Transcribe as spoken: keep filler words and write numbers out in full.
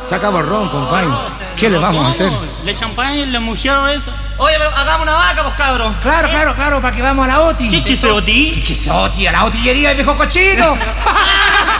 Saca borrón, compadre. ¿Qué le vamos a hacer? Le champagne, la mujer esa. Oye, pero hagamos una vaca, pues, cabros. Claro, claro, claro, para que vamos a la OTI. ¿Qué es que se Oti? ¿Qué es OTI? A la otillería del viejo cochino.